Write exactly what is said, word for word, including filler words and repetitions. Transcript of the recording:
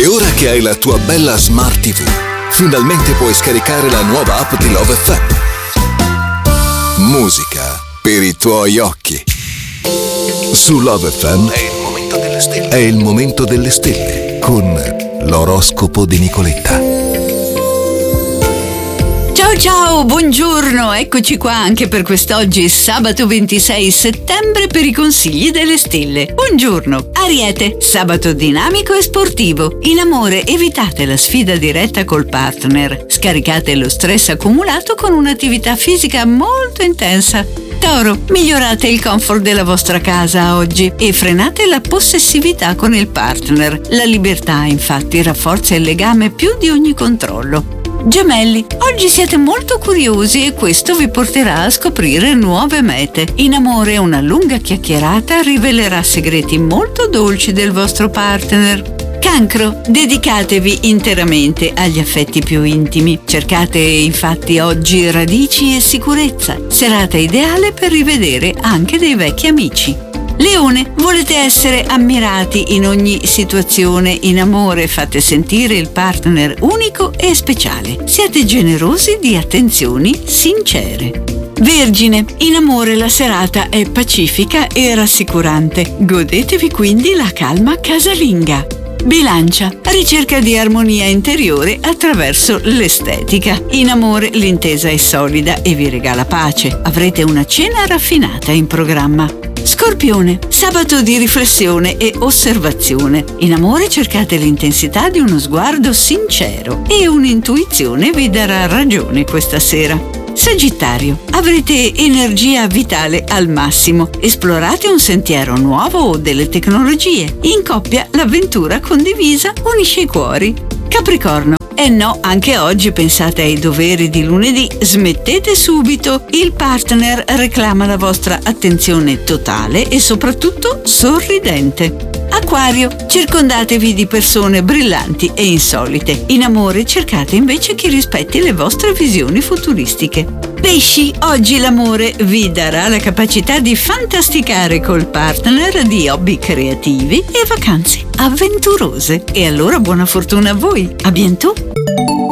E ora che hai la tua bella Smart ti vu, finalmente puoi scaricare la nuova app di Love effe emme. Musica per i tuoi occhi. Su Love effe emme è il momento delle stelle. È il momento delle stelle con l'oroscopo di Nicoletta. Ciao ciao, buongiorno, eccoci qua anche per quest'oggi, sabato ventisei settembre, per i consigli delle stelle. Buongiorno, Ariete, sabato dinamico e sportivo. In amore evitate la sfida diretta col partner. Scaricate lo stress accumulato con un'attività fisica molto intensa. Toro, migliorate il comfort della vostra casa oggi e frenate la possessività con il partner. La libertà, infatti, rafforza il legame più di ogni controllo. Gemelli, oggi siete molto curiosi e questo vi porterà a scoprire nuove mete. In amore una lunga chiacchierata rivelerà segreti molto dolci del vostro partner. Cancro, dedicatevi interamente agli affetti più intimi. Cercate infatti oggi radici e sicurezza. Serata ideale per rivedere anche dei vecchi amici. Leone, volete essere ammirati in ogni situazione. In amore fate sentire il partner unico e speciale. Siate generosi di attenzioni sincere. Vergine, in amore la serata è pacifica e rassicurante. Godetevi quindi la calma casalinga. Bilancia, ricerca di armonia interiore attraverso l'estetica. In amore l'intesa è solida e vi regala pace. Avrete una cena raffinata in programma. Scorpione, sabato di riflessione e osservazione. In amore cercate l'intensità di uno sguardo sincero e un'intuizione vi darà ragione questa sera. Sagittario, avrete energia vitale al massimo. Esplorate un sentiero nuovo o delle tecnologie. In coppia l'avventura condivisa unisce i cuori. Capricorno, eh no, anche oggi pensate ai doveri di lunedì. Smettete subito. Il partner reclama la vostra attenzione totale e soprattutto sorridente. Acquario, circondatevi di persone brillanti e insolite. In amore cercate invece chi rispetti le vostre visioni futuristiche. Pesci, oggi l'amore vi darà la capacità di fantasticare col partner, di hobby creativi e vacanze avventurose. E allora buona fortuna a voi. A bientôt!